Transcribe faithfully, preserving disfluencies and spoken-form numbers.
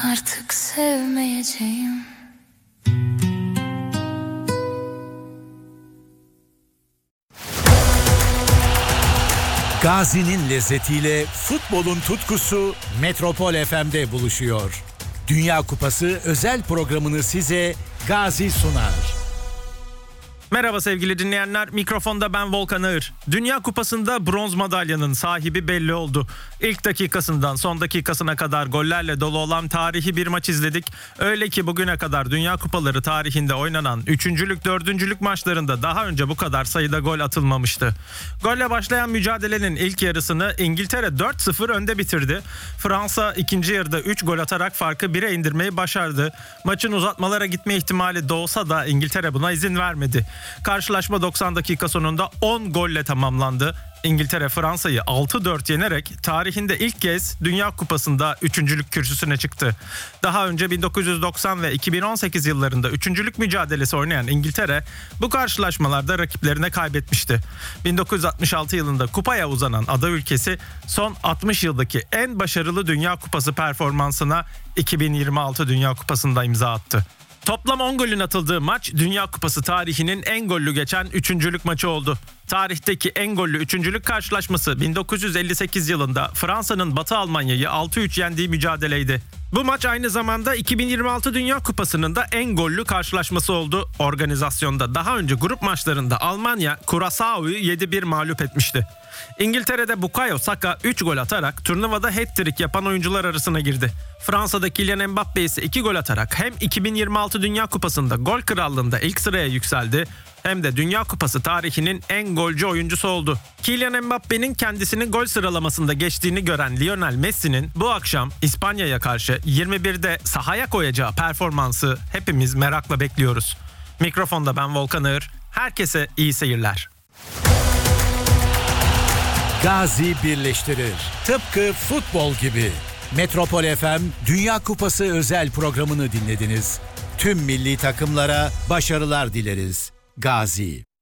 artık sevmeyeceğim. Gazi'nin lezzetiyle futbolun tutkusu Metropol F M'de buluşuyor. Dünya Kupası özel programını size Gazi sunar. Merhaba sevgili dinleyenler, mikrofonda ben Volkan Ağır. Dünya Kupası'nda bronz madalyanın sahibi belli oldu. İlk dakikasından son dakikasına kadar gollerle dolu olan tarihi bir maç izledik. Öyle ki bugüne kadar Dünya Kupaları tarihinde oynanan üçüncülük, dördüncülük maçlarında daha önce bu kadar sayıda gol atılmamıştı. Golle başlayan mücadelenin ilk yarısını İngiltere dört sıfır önde bitirdi. Fransa ikinci yarıda üç gol atarak farkı bire indirmeyi başardı. Maçın uzatmalara gitme ihtimali doğsa da İngiltere buna izin vermedi. Karşılaşma doksan dakika sonunda on golle tamamlandı. İngiltere Fransa'yı altı dört yenerek tarihinde ilk kez Dünya Kupası'nda üçüncülük kürsüsüne çıktı. Daha önce bin dokuz yüz doksan ve iki bin on sekiz yıllarında üçüncülük mücadelesi oynayan İngiltere bu karşılaşmalarda rakiplerine kaybetmişti. bin dokuz yüz altmış altı yılında kupaya uzanan ada ülkesi son altmış yıldaki en başarılı Dünya Kupası performansına iki bin yirmi altı Dünya Kupası'nda imza attı. Toplam on golün atıldığı maç Dünya Kupası tarihinin en gollü geçen üçüncülük maçı oldu. Tarihteki en gollü üçüncülük karşılaşması bin dokuz yüz elli sekiz yılında Fransa'nın Batı Almanya'yı altı üç yendiği mücadeleydi. Bu maç aynı zamanda iki bin yirmi altı Dünya Kupası'nın da en gollü karşılaşması oldu. Organizasyonda daha önce grup maçlarında Almanya Curaçao'yu yedi bir mağlup etmişti. İngiltere'de Bukayo Saka üç gol atarak turnuvada hat-trick yapan oyuncular arasına girdi. Fransa'da Kylian Mbappe ise iki gol atarak hem iki bin yirmi altı Dünya Kupası'nda gol krallığında ilk sıraya yükseldi hem de Dünya Kupası tarihinin en golcü oyuncusu oldu. Kylian Mbappe'nin kendisini gol sıralamasında geçtiğini gören Lionel Messi'nin bu akşam İspanya'ya karşı yirmi birde sahaya koyacağı performansı hepimiz merakla bekliyoruz. Mikrofonda ben Volkan Ağır. Herkese iyi seyirler. Gazi birleştirir. Tıpkı futbol gibi. Metropol F M Dünya Kupası özel programını dinlediniz. Tüm milli takımlara başarılar dileriz. Gazi.